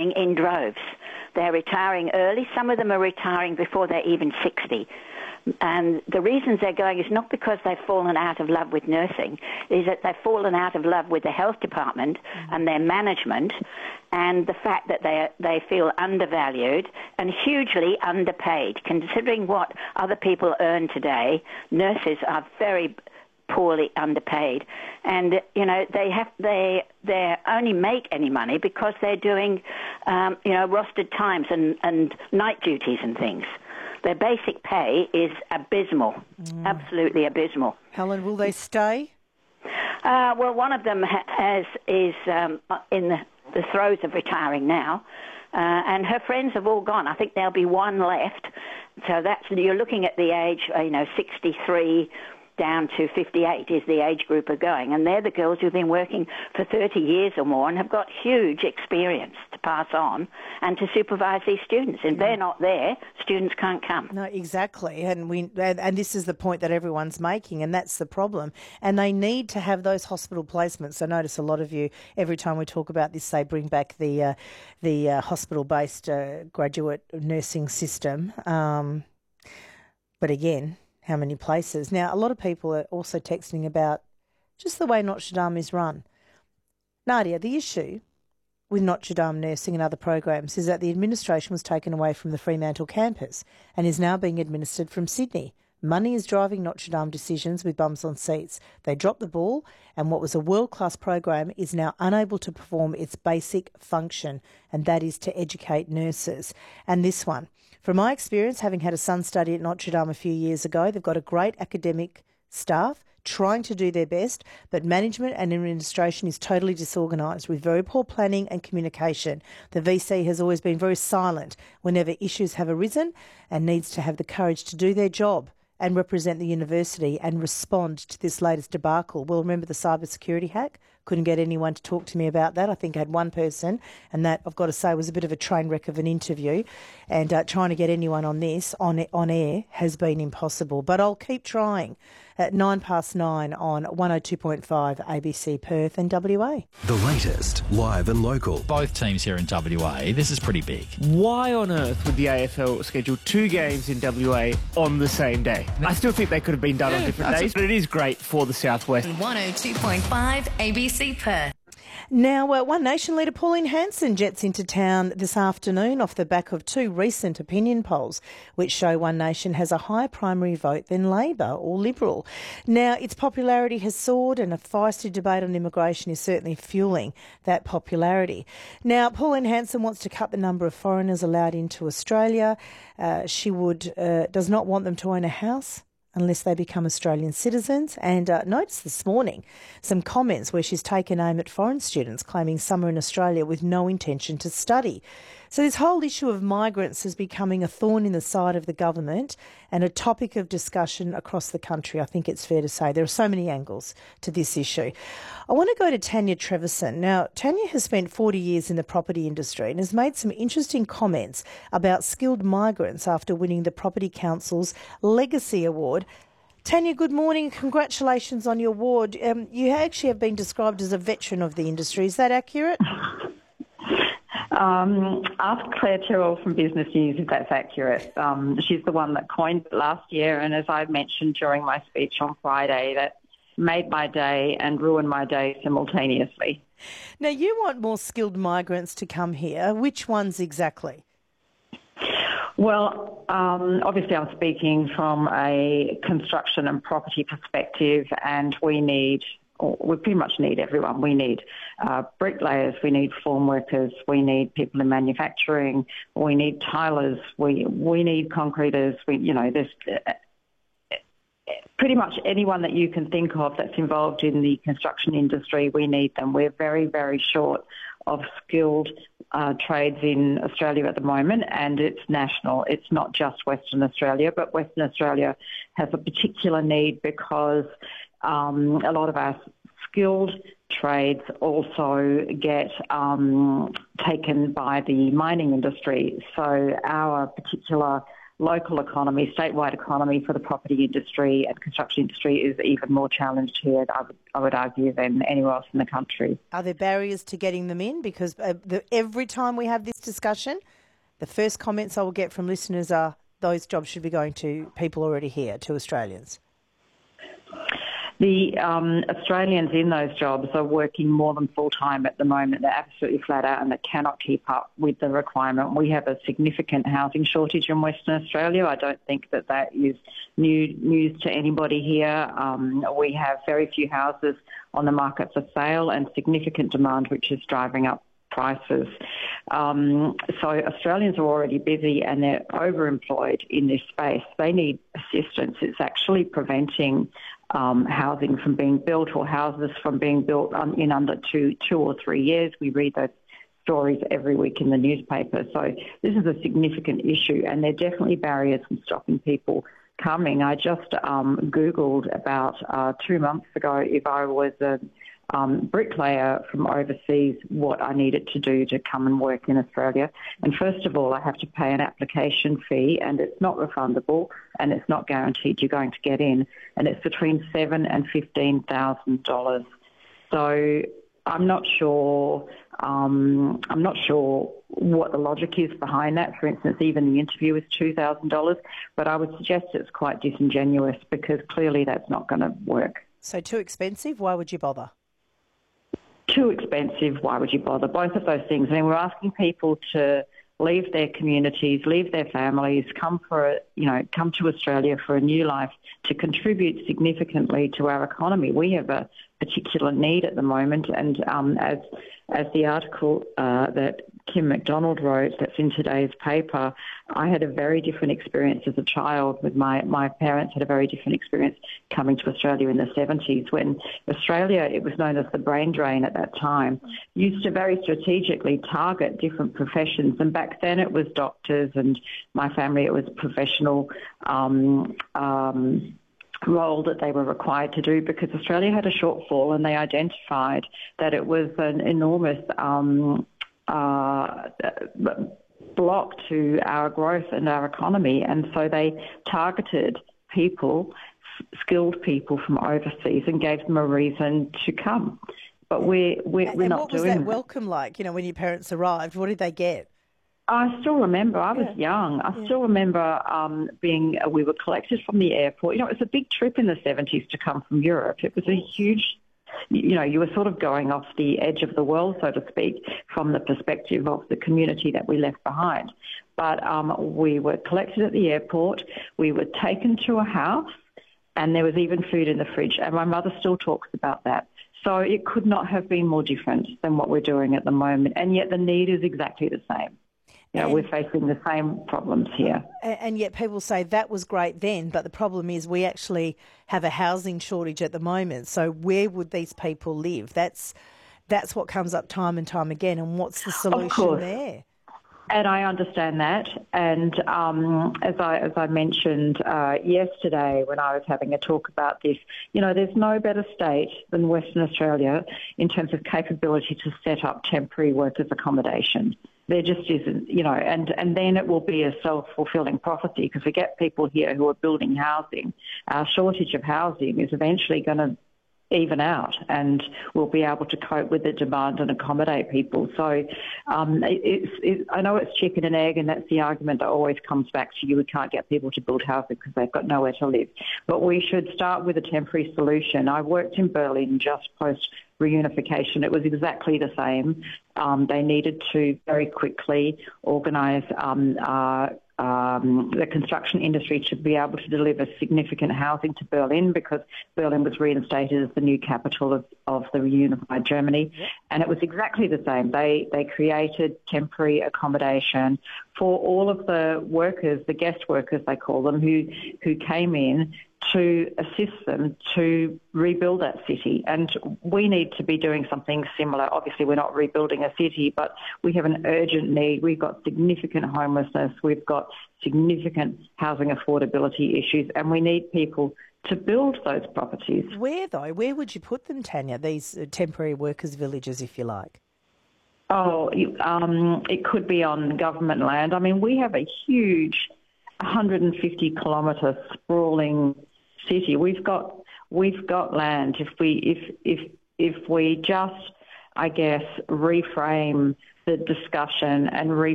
retiring in droves. They're retiring early. Some of them are retiring before they're even 60. And the reasons they're going is not because they've fallen out of love with nursing, is that they've fallen out of love with the health department and their management, and the fact that they feel undervalued and hugely underpaid. Considering what other people earn today, nurses are very poorly underpaid, and they only make any money because they're doing rostered times and night duties and things. Their basic pay is abysmal, absolutely abysmal. Helen, will they stay? Well, one of them is in the throes of retiring now, and her friends have all gone. I think there'll be one left. So you're looking at the age, 63 down to 58 is the age group are going, and they're the girls who've been working for 30 years or more and have got huge experience to pass on and to supervise these students. If they're not there, students can't come. No, exactly, and this is the point that everyone's making, and that's the problem. And they need to have those hospital placements. I notice a lot of you, every time we talk about this, they bring back the hospital-based graduate nursing system. But again, how many places? Now, a lot of people are also texting about just the way Notre Dame is run. Nadia, the issue with Notre Dame nursing and other programs is that the administration was taken away from the Fremantle campus and is now being administered from Sydney. Money is driving Notre Dame decisions with bums on seats. They dropped the ball, and what was a world-class program is now unable to perform its basic function, and that is to educate nurses. And this one, from my experience, having had a son study at Notre Dame a few years ago, they've got a great academic staff trying to do their best, but management and administration is totally disorganised with very poor planning and communication. The VC has always been very silent whenever issues have arisen and needs to have the courage to do their job and represent the university and respond to this latest debacle. Well, remember the cybersecurity hack? Couldn't get anyone to talk to me about that. I think I had one person, and that, I've got to say, was a bit of a train wreck of an interview. And trying to get anyone on this, on air, has been impossible. But I'll keep trying at 9:09 on 102.5 ABC Perth and WA. The latest, live and local. Both teams here in WA, this is pretty big. Why on earth would the AFL schedule two games in WA on the same day? I still think they could have been done on different days, but it is great for the Southwest. 102.5 ABC Perth. Now, One Nation leader Pauline Hanson jets into town this afternoon off the back of two recent opinion polls which show One Nation has a higher primary vote than Labor or Liberal. Now, its popularity has soared, and a feisty debate on immigration is certainly fuelling that popularity. Now, Pauline Hanson wants to cut the number of foreigners allowed into Australia. She does not want them to own a house unless they become Australian citizens. And notice this morning some comments where she's taken aim at foreign students claiming some are in Australia with no intention to study. So this whole issue of migrants is becoming a thorn in the side of the government and a topic of discussion across the country, I think it's fair to say. There are so many angles to this issue. I want to go to Tanya Treverson. Now, Tanya has spent 40 years in the property industry and has made some interesting comments about skilled migrants after winning the Property Council's Legacy Award. Tanya, good morning. Congratulations on your award. You actually have been described as a veteran of the industry. Is that accurate? Ask Claire Terrell from Business News if that's accurate. She's the one that coined it last year, and as I mentioned during my speech on Friday, that made my day and ruined my day simultaneously. Now, you want more skilled migrants to come here. Which ones exactly? Well, obviously I'm speaking from a construction and property perspective, and we pretty much need everyone. We need bricklayers, we need form workers, we need people in manufacturing, we need tilers, we need concreters. There's pretty much anyone that you can think of that's involved in the construction industry, we need them. We're very, very short of skilled trades in Australia at the moment, and it's national. It's not just Western Australia, but Western Australia has a particular need because a lot of our skilled trades also get taken by the mining industry. So our particular local economy, statewide economy for the property industry and construction industry is even more challenged here, I would argue, than anywhere else in the country. Are there barriers to getting them in? Because every time we have this discussion, the first comments I will get from listeners are those jobs should be going to people already here, to Australians. The Australians in those jobs are working more than full-time at the moment. They're absolutely flat out and they cannot keep up with the requirement. We have a significant housing shortage in Western Australia. I don't think that is news to anybody here. We have very few houses on the market for sale and significant demand, which is driving up prices. So Australians are already busy and they're overemployed in this space. They need assistance. It's actually preventing housing from being built or houses from being built in under two or 3 years. We read those stories every week in the newspaper. So this is a significant issue and there are definitely barriers from stopping people coming. I just Googled about 2 months ago if I was a bricklayer from overseas what I needed to do to come and work in Australia. And first of all, I have to pay an application fee and it's not refundable and it's not guaranteed you're going to get in. And it's between $7,000 and $15,000. So I'm not sure what the logic is behind that. For instance, even the interview is $2,000, but I would suggest it's quite disingenuous because clearly that's not going to work. So too expensive? Why would you bother? Too expensive, why would you bother? Both of those things. I mean, we're asking people to leave their communities, leave their families, come to Australia for a new life, to contribute significantly to our economy. We have a particular need at the moment, and as the article that Kim McDonald wrote that's in today's paper, I had a very different experience as a child with my parents had a very different experience coming to Australia in the 70s when Australia, it was known as the brain drain at that time, used to very strategically target different professions. And back then it was doctors and my family, it was professional role that they were required to do because Australia had a shortfall and they identified that it was an enormous block to our growth and our economy, and so they targeted people, skilled people from overseas, and gave them a reason to come. But we're not doing that. What was that welcome like? You know, when your parents arrived, what did they get? I still remember. I was young. I still remember we were collected from the airport. You know, it was a big trip in the 70s to come from Europe. It was a huge. You were sort of going off the edge of the world, so to speak, from the perspective of the community that we left behind. But we were collected at the airport. We were taken to a house, and there was even food in the fridge. And my mother still talks about that. So it could not have been more different than what we're doing at the moment. And yet the need is exactly the same. You know, we're facing the same problems here. And yet people say that was great then, but the problem is we actually have a housing shortage at the moment. So where would these people live? That's what comes up time and time again. And what's the solution there? And I understand that. And as I mentioned yesterday when I was having a talk about this, you know, there's no better state than Western Australia in terms of capability to set up temporary workers' accommodation. There just isn't, you know, and then it will be a self-fulfilling prophecy because we get people here who are building housing. Our shortage of housing is eventually going to even out and we'll be able to cope with the demand and accommodate people. So I know it's chicken and egg, and that's the argument that always comes back to you. We can't get people to build housing because they've got nowhere to live. But we should start with a temporary solution. I worked in Berlin just post reunification. It was exactly the same. They needed to very quickly organise the construction industry to be able to deliver significant housing to Berlin because Berlin was reinstated as the new capital of the reunified Germany. And it was exactly the same. They created temporary accommodation for all of the workers, the guest workers they call them, who came in to assist them to rebuild that city. And we need to be doing something similar. Obviously, we're not rebuilding a city, but we have an urgent need. We've got significant homelessness. We've got significant housing affordability issues, and we need people to build those properties. Where, though? Where would you put them, Tanya, these temporary workers' villages, if you like? Oh, it could be on government land. I mean, we have a huge 150 kilometre sprawling city. We've got land. If we just, I guess, reframe the discussion and